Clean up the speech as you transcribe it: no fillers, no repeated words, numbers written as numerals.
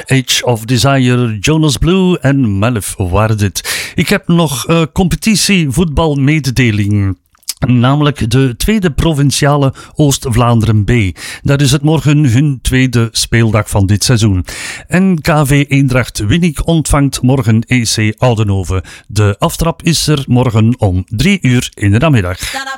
Age of Desire, Jonas Blue en Melif waren dit. Ik heb nog competitievoetbalmededeling. Namelijk de tweede provinciale Oost-Vlaanderen B. Dat is het morgen hun tweede speeldag van dit seizoen. En KV Eendracht Winnik ontvangt morgen EC Oudenhoven. De aftrap is er morgen om 3 uur in de namiddag.